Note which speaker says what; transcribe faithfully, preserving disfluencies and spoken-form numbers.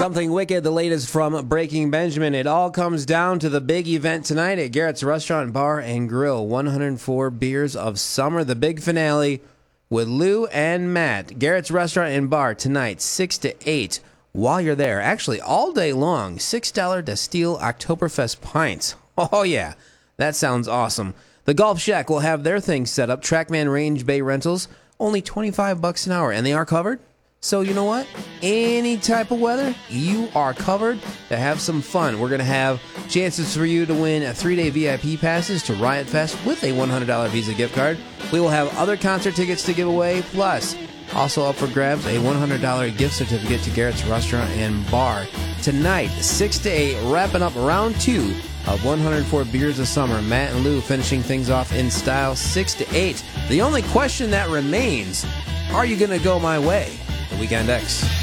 Speaker 1: Something wicked, the latest from Breaking Benjamin. It all comes down to the big event tonight at Garrett's Restaurant, Bar, and Grill. one hundred four Beers of Summer, the big finale with Lou and Matt. Garrett's Restaurant and Bar tonight, six to eight. While you're there, actually all day long, six dollars Destihl Oktoberfest pints. Oh, yeah, that sounds awesome. The Golf Shack will have their things set up. Trackman Range Bay Rentals, only twenty-five bucks an hour, and they are covered. So you know what? Any type of weather, you are covered to have some fun. We're going to have chances for you to win a three-day V I P passes to Riot Fest with a one hundred dollars Visa gift card. We will have other concert tickets to give away, plus also up for grabs a one hundred dollars gift certificate to Garrett's Restaurant and Bar. Tonight, six to eight, wrapping up round two of one hundred four Beers of Summer. Matt and Lou finishing things off in style, six to eight. The only question that remains, are you going to go my way? The Weekend X.